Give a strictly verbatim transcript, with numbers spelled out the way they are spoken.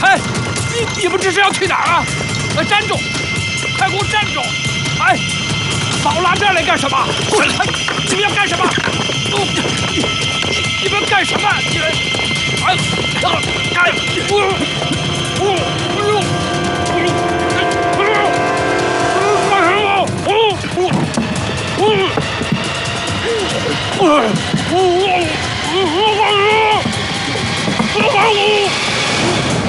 哎，你你们这是要去哪儿啊？哎，站住！快给我站住！哎，把我拉这儿来干什么？滚！哎，你们要干什么？哦，你你你们干什么？你们！哎，哎，我我我我干什么？我我我我。